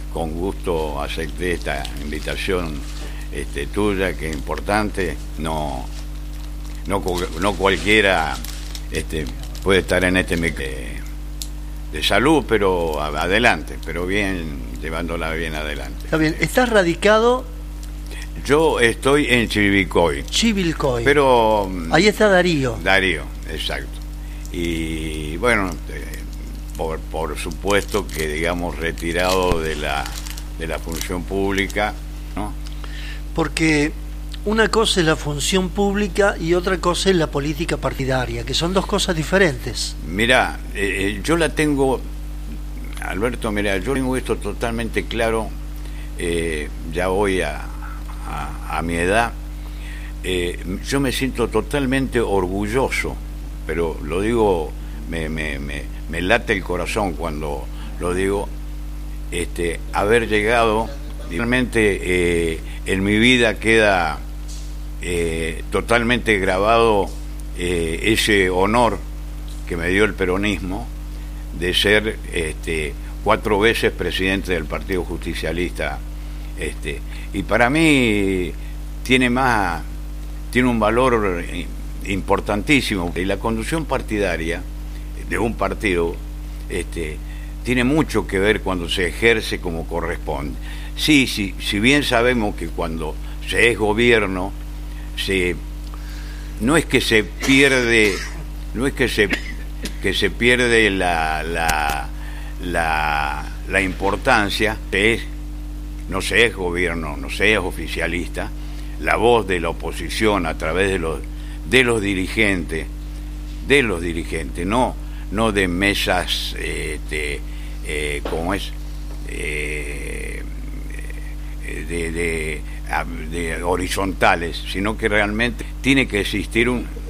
con gusto acepté esta invitación tuya, que es importante. No cualquiera puede estar en de salud, pero adelante, pero bien, llevándola bien adelante. Está bien, ¿estás radicado? Yo estoy en Chivilcoy. Chivilcoy. Pero ahí está Darío. Darío, exacto. Y bueno, por supuesto que, digamos, retirado de la función pública, ¿no? Porque una cosa es la función pública y otra cosa es la política partidaria, que son dos cosas diferentes. Mirá, yo la tengo, Alberto, mirá, yo tengo esto totalmente claro, ya voy a mi edad, yo me siento totalmente orgulloso, pero lo digo, me late el corazón cuando lo digo, haber llegado, realmente en mi vida queda totalmente grabado ese honor que me dio el peronismo de ser 4 veces presidente del Partido Justicialista, y para mí tiene un valor importantísimo. Y la conducción partidaria de un partido tiene mucho que ver cuando se ejerce como corresponde. Sí, si bien sabemos que cuando se es gobierno, no es que se pierde la importancia, no se es gobierno, no se es oficialista, la voz de la oposición a través de los dirigentes, no de mesas como es de horizontales, sino que realmente tiene que existir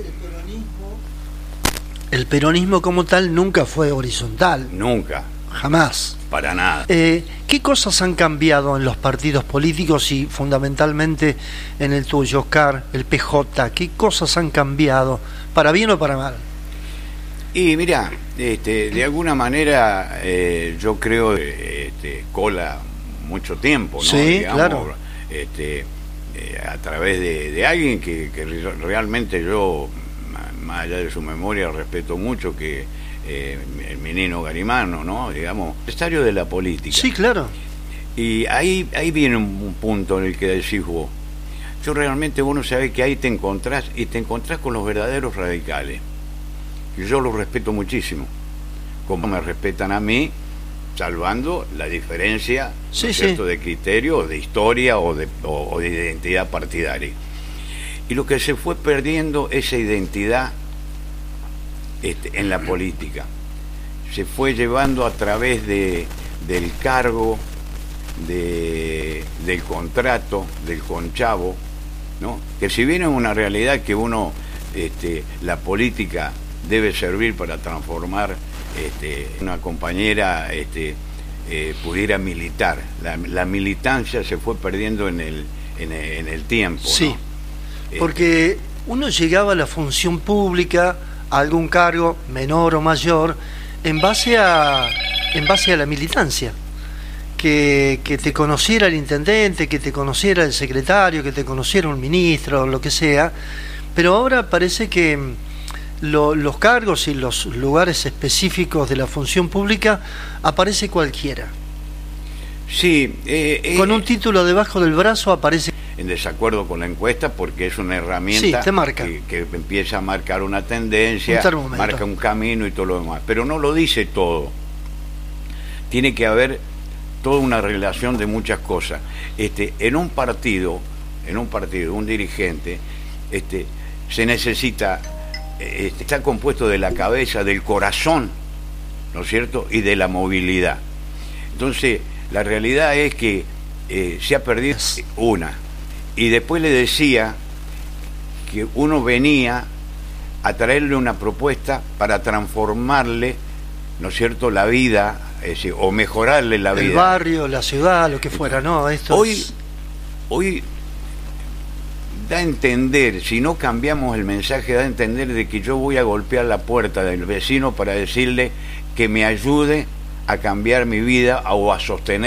el peronismo como tal nunca fue horizontal. Nunca. Jamás. Para nada. ¿Qué cosas han cambiado en los partidos políticos y fundamentalmente en el tuyo, Oscar, el PJ? ¿Qué cosas han cambiado, para bien o para mal? Y mira, de alguna manera yo creo cola mucho tiempo, ¿no? Sí, digamos, claro. A través de alguien que realmente yo, más allá de su memoria, respeto mucho, que el menino Garimano, ¿no? Digamos, estadio de la política. Sí, claro. Y ahí viene un punto en el que decís vos, yo realmente, vos no sabés que ahí te encontrás, y te encontrás con los verdaderos radicales, y yo los respeto muchísimo, como me respetan a mí, salvando la diferencia, sí, ¿no es cierto?, sí, de criterio, de historia o de identidad partidaria. Y lo que se fue perdiendo, esa identidad en la política, se fue llevando a través del cargo, del contrato, del conchavo, ¿no? Que si bien es una realidad que uno, la política debe servir para transformar, una compañera pudiera militar, la militancia se fue perdiendo en el tiempo, sí, ¿no? Porque uno llegaba a la función pública, a algún cargo menor o mayor, en base a la militancia, que te conociera el intendente, que te conociera el secretario, que te conociera un ministro, lo que sea. Pero ahora parece que los cargos y los lugares específicos de la función pública aparece cualquiera. Sí, con un título debajo del brazo aparece. En desacuerdo con la encuesta, porque es una herramienta, sí, te marca, que empieza a marcar una tendencia, marca un camino y todo lo demás, pero no lo dice todo. Tiene que haber toda una relación de muchas cosas. En un partido, un dirigente, se necesita, está compuesto de la cabeza, del corazón, ¿no es cierto?, y de la movilidad. Entonces, la realidad es que se ha perdido una. Y después le decía que uno venía a traerle una propuesta para transformarle, ¿no es cierto?, la vida, o mejorarle la vida. El barrio, la ciudad, lo que fuera, ¿no? Hoy da a entender, si no cambiamos el mensaje, da a entender de que yo voy a golpear la puerta del vecino para decirle que me ayude a cambiar mi vida o a sostener